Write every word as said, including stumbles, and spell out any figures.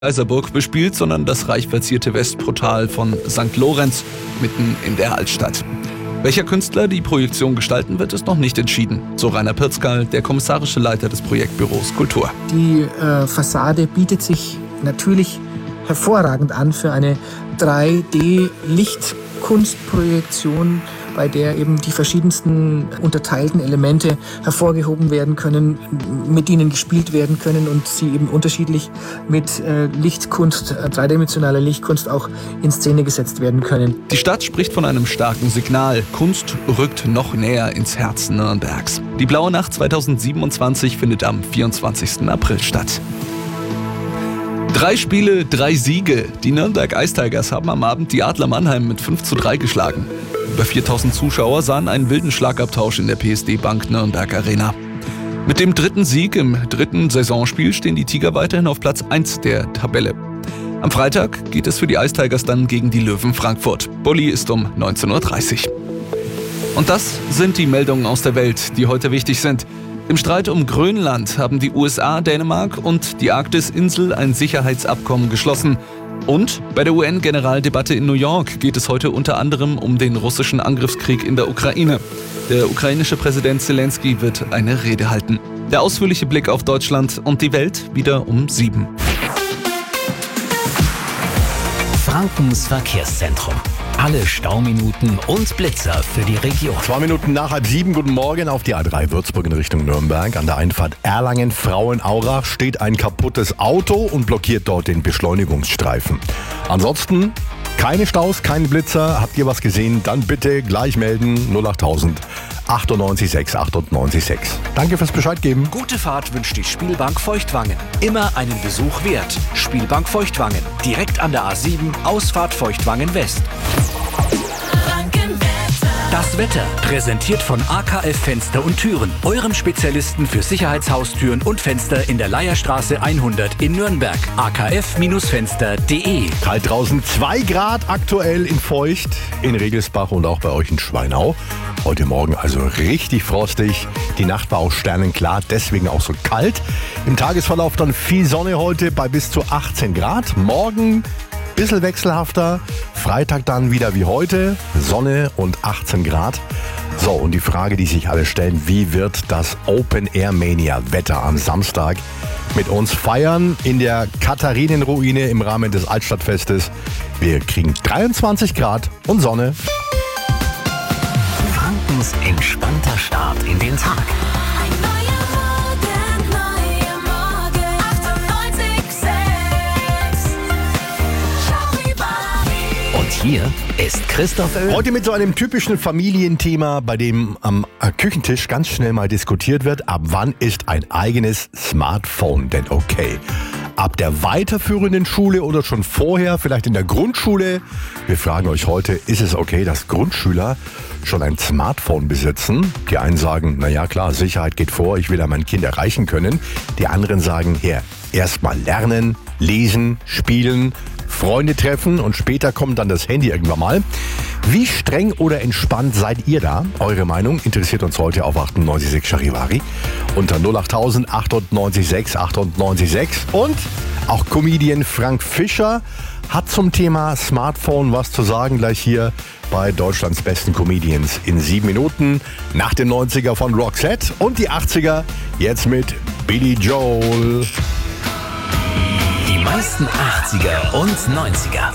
Kaiserburg bespielt, sondern das reich verzierte Westportal von Sankt Lorenz mitten in der Altstadt. Welcher Künstler die Projektion gestalten wird, ist noch nicht entschieden. So Rainer Pirzkal, der kommissarische Leiter des Projektbüros Kultur. Die äh, Fassade bietet sich natürlich hervorragend an für eine drei D-Lichtkunstprojektion, bei der eben die verschiedensten unterteilten Elemente hervorgehoben werden können, mit ihnen gespielt werden können und sie eben unterschiedlich mit äh, Lichtkunst, äh, dreidimensionaler Lichtkunst auch in Szene gesetzt werden können. Die Stadt spricht von einem starken Signal. Kunst rückt noch näher ins Herz Nürnbergs. Die Blaue Nacht zweitausendsiebenundzwanzig findet am vierundzwanzigsten April statt. Drei Spiele, drei Siege. Die Nürnberg Ice Tigers haben am Abend die Adler Mannheim mit fünf zu drei geschlagen. Über viertausend Zuschauer sahen einen wilden Schlagabtausch in der P S D Bank Nürnberg Arena. Mit dem dritten Sieg im dritten Saisonspiel stehen die Tiger weiterhin auf Platz eins der Tabelle. Am Freitag geht es für die Ice Tigers dann gegen die Löwen Frankfurt. Bulli ist um neunzehn Uhr dreißig. Und das sind die Meldungen aus der Welt, die heute wichtig sind. Im Streit um Grönland haben die U S A, Dänemark und die Arktis-Insel ein Sicherheitsabkommen geschlossen. Und bei der U N-Generaldebatte in New York geht es heute unter anderem um den russischen Angriffskrieg in der Ukraine. Der ukrainische Präsident Zelensky wird eine Rede halten. Der ausführliche Blick auf Deutschland und die Welt wieder um sieben. Frankens Verkehrszentrum. Alle Stauminuten und Blitzer für die Region. Zwei Minuten nach halb sieben, guten Morgen auf die A drei Würzburg in Richtung Nürnberg. An der Einfahrt Erlangen-Frauenaurach steht ein kaputtes Auto und blockiert dort den Beschleunigungsstreifen. Ansonsten keine Staus, keine Blitzer. Habt ihr was gesehen? Dann bitte gleich melden. null achttausend achtundneunzig sechs achtundneunzig sechs. Danke fürs Bescheid geben. Gute Fahrt wünscht die Spielbank Feuchtwangen. Immer einen Besuch wert. Spielbank Feuchtwangen. Direkt an der A sieben, Ausfahrt Feuchtwangen West. Das Wetter, präsentiert von A K F Fenster und Türen, eurem Spezialisten für Sicherheitshaustüren und Fenster in der Leierstraße hundert in Nürnberg. a k f Fenster punkt de. Kalt draußen, zwei Grad aktuell in Feucht, in Regelsbach und auch bei euch in Schweinau. Heute Morgen also richtig frostig. Die Nacht war auch sternenklar, deswegen auch so kalt. Im Tagesverlauf dann viel Sonne heute bei bis zu achtzehn Grad. Morgen bisschen wechselhafter. Freitag dann wieder wie heute. Sonne und achtzehn Grad. So, und die Frage, die sich alle stellen, wie wird das Open Air Mania Wetter am Samstag mit uns feiern in der Katharinenruine im Rahmen des Altstadtfestes? Wir kriegen dreiundzwanzig Grad und Sonne. Frankens entspannter Start in den Tag. Hier ist Christoph Oehl. Heute mit so einem typischen Familienthema, bei dem am Küchentisch ganz schnell mal diskutiert wird, ab wann ist ein eigenes Smartphone denn okay? Ab der weiterführenden Schule oder schon vorher, vielleicht in der Grundschule? Wir fragen euch heute, ist es okay, dass Grundschüler schon ein Smartphone besitzen? Die einen sagen, naja klar, Sicherheit geht vor, ich will ja mein Kind erreichen können. Die anderen sagen, hier, erstmal lernen, lesen, spielen, Freunde treffen und später kommt dann das Handy irgendwann mal. Wie streng oder entspannt seid ihr da? Eure Meinung interessiert uns heute auf achtundneunzig Komma sechs Charivari unter null achttausend achtundneunzig sechs achtundneunzig sechs. Und auch Comedian Frank Fischer hat zum Thema Smartphone was zu sagen, gleich hier bei Deutschlands besten Comedians in sieben Minuten. Nach den neunziger von Roxette und die achtziger jetzt mit Billy Joel. Die meisten achtziger und neunziger